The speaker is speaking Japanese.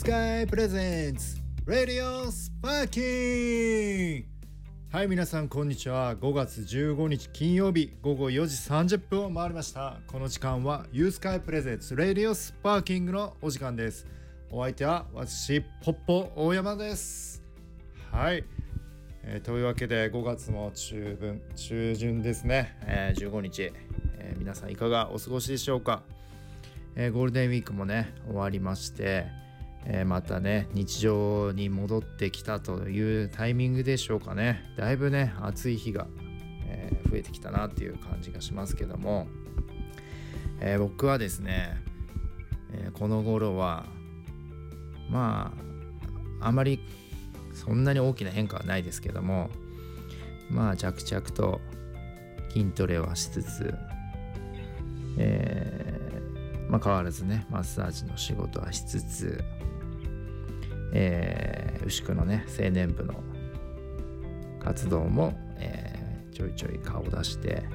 スカイプレゼンツラディオスパーキング。はい、皆さんこんにちは。5月15日金曜日午後4時30分を回りました。この時間はユースカイプレゼンツラディオスパーキングのお時間です。お相手は私ポッポ大山です。はい、というわけで5月も中旬ですね、15日、皆さんいかがお過ごしでしょうか。ゴールデンウィークもね終わりまして、またね日常に戻ってきたというタイミングでしょうかね。だいぶね暑い日が、増えてきたなっていう感じがしますけども、僕はですね、この頃はまああまりそんなに大きな変化はないですけども、まあ着々と筋トレはしつつ、変わらずねマッサージの仕事はしつつ、牛久のね青年部の活動も、ちょいちょい顔出して